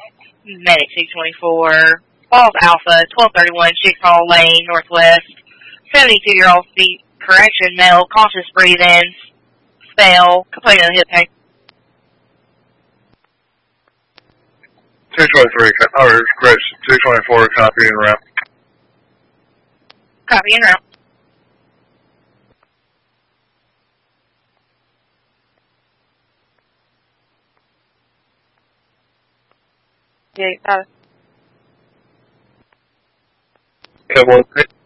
Medic 224, Falls Alpha, 1231 Chickasaw Lane, Northwest. 72-year-old correction male, conscious breathing, spell, complaining of hip pain. 223, or correction, 224, copy and route. Copy and route. Yeah, got it. Code 1